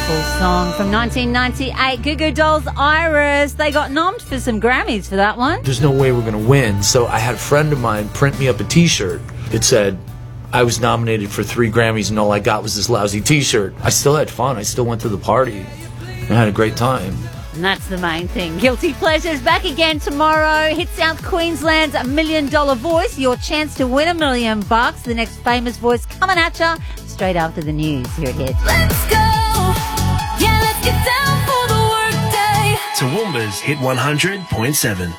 Beautiful song from 1998, Goo Goo Dolls' Iris. They got nommed for some Grammys for that one. There's no way we're going to win, so I had a friend of mine print me up a T-shirt. It said, I was nominated for 3 Grammys and all I got was this lousy T-shirt. I still had fun. I still went to the party and had a great time. And that's the main thing. Guilty Pleasures back again tomorrow. Hit South Queensland's $1 Million Voice. Your chance to win $1 million. The next famous voice coming at you straight after the news here at Hit. Let's go. Yeah, let's get down for the workday. Toowoomba's Hit 100.7.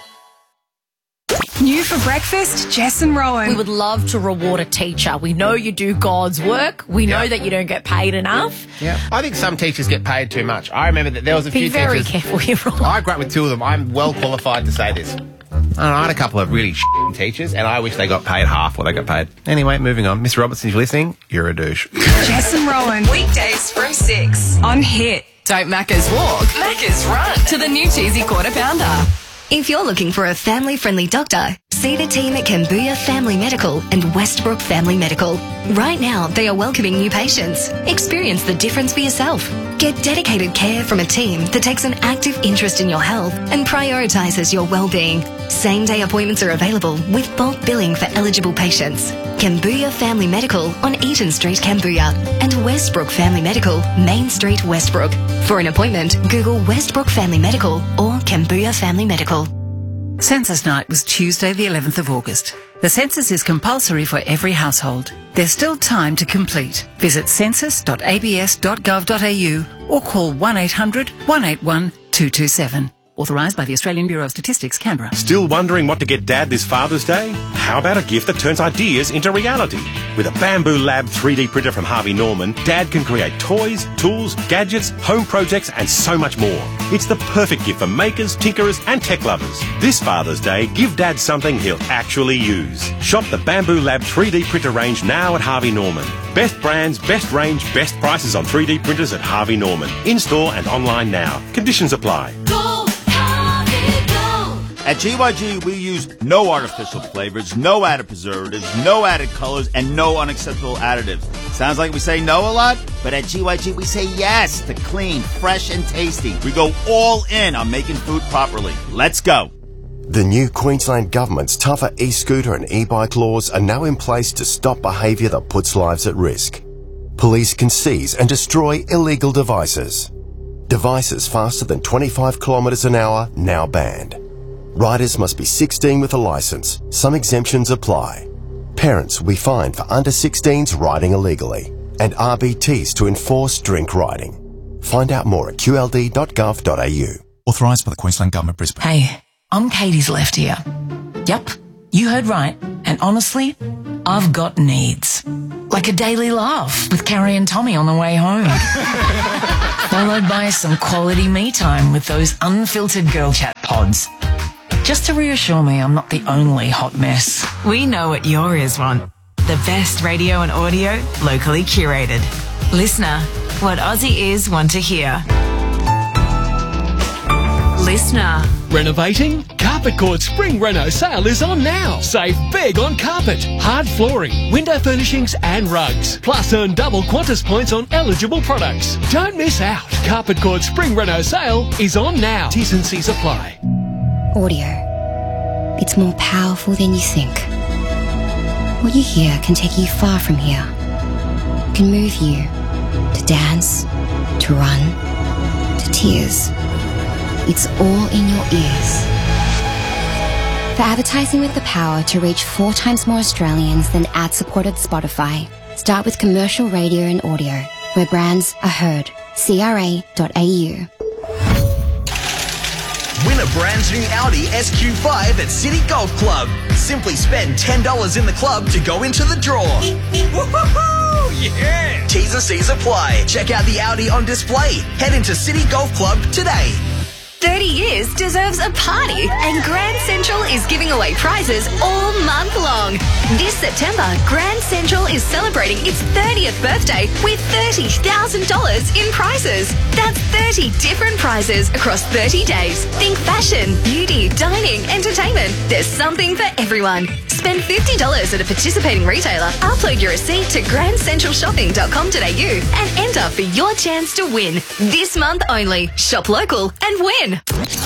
New for breakfast, Jess and Rowan. We would love to reward a teacher. We know you do God's work. We know that you don't get paid enough. Yeah, I think some teachers get paid too much. I remember that there was a few Be very teachers. careful here, Rowan. I grew up with 2 of them. I'm well qualified to say this. I had a couple of really teachers, and I wish they got paid half what they got paid. Anyway, moving on. Miss Robertson, if you're listening, you're a douche. Jess and Rowan. Weekdays from 6 on Hit. Don't Macca's walk, Macca's run to the new cheesy quarter pounder. If you're looking for a family-friendly doctor, see the team at Cambodia Family Medical and Westbrook Family Medical. Right now, they are welcoming new patients. Experience the difference for yourself. Get dedicated care from a team that takes an active interest in your health and prioritises your well-being. Same-day appointments are available with bulk billing for eligible patients. Cambodia Family Medical on Eaton Street, Cambodia, and Westbrook Family Medical, Main Street, Westbrook. For an appointment, Google Westbrook Family Medical or Cambodia Family Medical. Census night was Tuesday the 11th of August. The census is compulsory for every household. There's still time to complete. Visit census.abs.gov.au or call 1800 181 227. Authorised by the Australian Bureau of Statistics, Canberra. Still wondering what to get Dad this Father's Day? How about a gift that turns ideas into reality? With a Bamboo Lab 3D printer from Harvey Norman, Dad can create toys, tools, gadgets, home projects and so much more. It's the perfect gift for makers, tinkerers and tech lovers. This Father's Day, give Dad something he'll actually use. Shop the Bamboo Lab 3D printer range now at Harvey Norman. Best brands, best range, best prices on 3D printers at Harvey Norman. In-store and online now. Conditions apply. At GYG, we use no artificial flavors, no added preservatives, no added colors, and no unacceptable additives. Sounds like we say no a lot, but at GYG, we say yes to clean, fresh, and tasty. We go all in on making food properly. Let's go. The new Queensland Government's tougher e-scooter and e-bike laws are now in place to stop behaviour that puts lives at risk. Police can seize and destroy illegal devices. Devices faster than 25 kilometres an hour now banned. Riders must be 16 with a licence. Some exemptions apply. Parents will be fined for under 16s riding illegally, and RBTs to enforce drink riding. Find out more at qld.gov.au. Authorised by the Queensland Government, Brisbane. Hey, I'm Katie's left ear. Yup, you heard right. And honestly, I've got needs. Like a daily laugh with Carrie and Tommy on the way home. Followed by some quality me time with those unfiltered girl chat pods. Just to reassure me I'm not the only hot mess. We know what your ears want. The best radio and audio, locally curated. Listener, what Aussie ears want to hear. Listener. Renovating? Carpet Court Spring Reno sale is on now. Save big on carpet, hard flooring, window furnishings and rugs. Plus earn double Qantas points on eligible products. Don't miss out. Carpet Court Spring Reno sale is on now. T's and C's apply. Audio. It's more powerful than you think. What you hear can take you far from here. It can move you to dance, to run, to tears. It's all in your ears. For advertising with the power to reach 4 times more Australians than ad-supported Spotify, start with commercial radio and audio, where brands are heard. CRA.au. Win a brand new Audi SQ5 at City Golf Club. Simply spend $10 in the club to go into the draw. Woohoo! Yeah! T's and C's apply. Check out the Audi on display. Head into City Golf Club today. 30 years deserves a party, and Grand Central is giving away prizes all month long. This September, Grand Central is celebrating its 30th birthday with $30,000 in prizes. That's 30 different prizes across 30 days. Think fashion, beauty, dining, entertainment. There's something for everyone. Spend $50 at a participating retailer, upload your receipt to grandcentralshopping.com.au and enter for your chance to win. This month only. Shop local and win.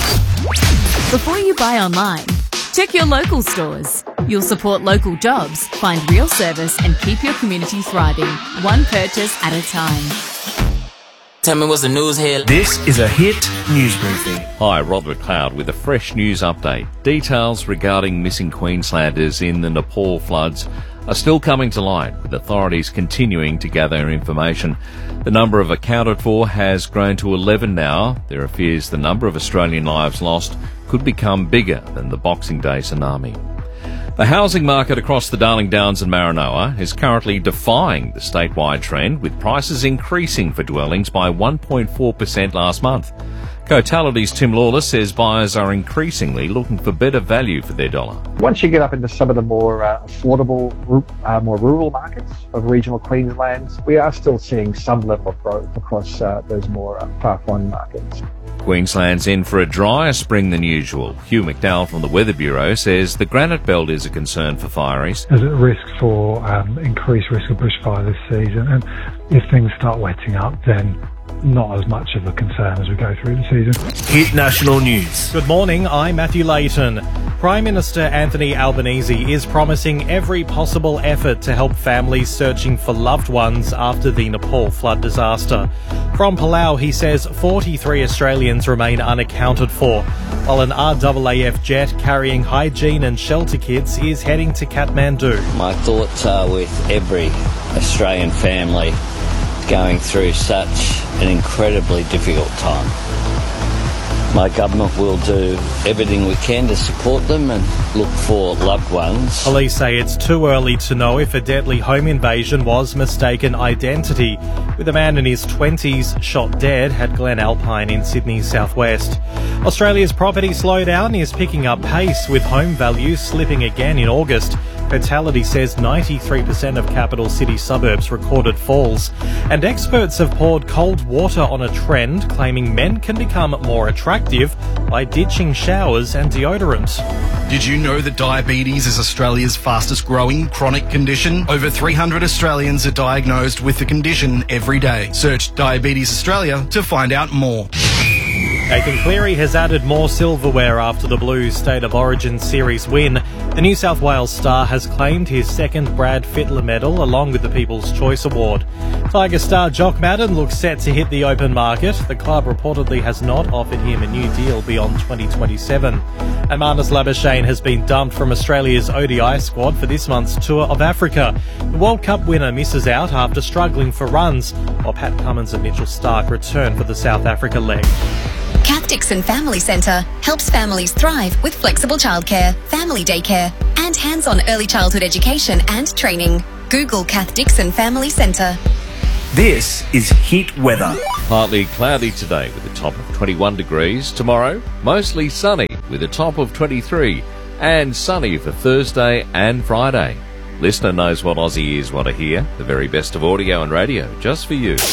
Before you buy online, check your local stores. You'll support local jobs, find real service and keep your community thriving, one purchase at a time. Tell me what's the news here. This is a Hit News Briefing. Hi, Rod McLeod with a fresh news update. Details regarding missing Queenslanders in the Nepal floods are still coming to light, with authorities continuing to gather information. The number of accounted for has grown to 11 now. There are fears the number of Australian lives lost could become bigger than the Boxing Day tsunami. The housing market across the Darling Downs and Maranoa is currently defying the statewide trend, with prices increasing for dwellings by 1.4% last month. Cotality's Tim Lawless says buyers are increasingly looking for better value for their dollar. Once you get up into some of the more affordable, more rural markets of regional Queensland, we are still seeing some level of growth across those more far-flung markets. Queensland's in for a drier spring than usual. Hugh McDowell from the Weather Bureau says the Granite Belt is a concern for fireys. There's a risk for increased risk of bushfire this season, and if things start wetting up, then not as much of a concern as we go through the season. Hit National News. Good morning, I'm Matthew Layton. Prime Minister Anthony Albanese is promising every possible effort to help families searching for loved ones after the Nepal flood disaster. From Palau, he says 43 Australians remain unaccounted for, while an RAAF jet carrying hygiene and shelter kits is heading to Kathmandu. My thoughts are with every Australian family going through such an incredibly difficult time. My government will do everything we can to support them and look for loved ones. Police say it's too early to know if a deadly home invasion was mistaken identity, with a man in his 20s shot dead at Glen Alpine in Sydney's southwest. Australia's property slowdown is picking up pace, with home values slipping again in August. Fatality says 93% of capital city suburbs recorded falls. And experts have poured cold water on a trend, claiming men can become more attractive by ditching showers and deodorant. Did you know that diabetes is Australia's fastest growing chronic condition? Over 300 Australians are diagnosed with the condition every day. Search Diabetes Australia to find out more. Nathan Cleary has added more silverware after the Blues State of Origin Series win. The New South Wales star has claimed his second Brad Fittler medal along with the People's Choice Award. Tiger star Jock Madden looks set to hit the open market. The club reportedly has not offered him a new deal beyond 2027. And Marnus Labuschagne has been dumped from Australia's ODI squad for this month's tour of Africa. The World Cup winner misses out after struggling for runs, while Pat Cummins and Mitchell Starc return for the South Africa leg. Kath Dixon Family Centre helps families thrive with flexible childcare, family daycare, and hands-on early childhood education and training. Google Kath Dixon Family Centre. This is Hit Weather. Partly cloudy today with a top of 21 degrees. Tomorrow, mostly sunny with a top of 23. And sunny for Thursday and Friday. Listener knows what Aussies want to hear. The very best of audio and radio, just for you.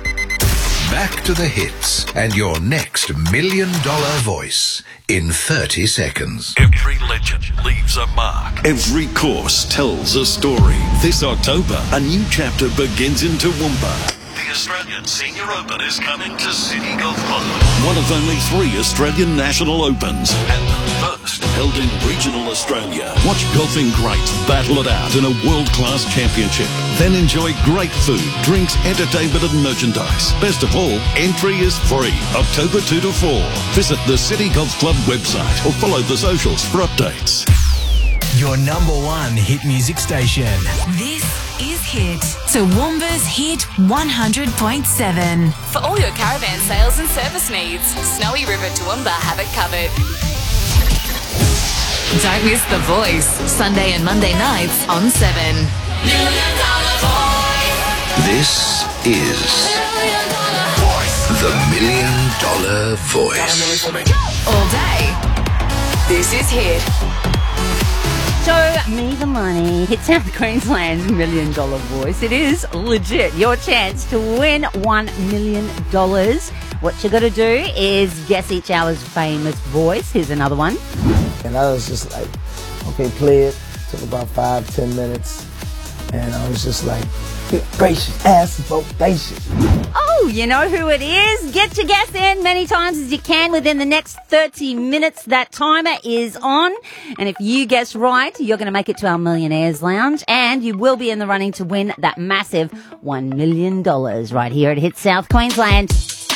Back to the hits and your next $1 million voice in 30 seconds. Every legend leaves a mark. Every course tells a story. This October, a new chapter begins in Toowoomba. The Australian Senior Open is coming to City Golf Club. One of only 3 Australian National Opens, and the first held in regional Australia. Watch golfing greats battle it out in a world-class championship. Then enjoy great food, drinks, entertainment and merchandise. Best of all, entry is free. October 2 to 4. Visit the City Golf Club website or follow the socials for updates. Your number 1 hit music station. This is Hit. Toowoomba's Hit 100.7. For all your caravan sales and service needs, Snowy River Toowoomba have it covered. Don't miss The Voice, Sunday and Monday nights on 7. $1 Million This is the $1 Million Voice. All day. This is Hit. Show me the money. Hit South Queensland's $1 Million Voice. It is legit your chance to win $1 million. What you got to do is guess each hour's famous voice. Here's another one. And I was just like, okay, play it Took about 5-10 minutes. And I was just like, gracious, ass bodacious. Oh, you know who it is. Get your guess in many times as you can within the next 30 minutes. That timer is on. And if you guess right, you're going to make it to our Millionaires Lounge. And you will be in the running to win that massive $1 million right here at Hit South Queensland.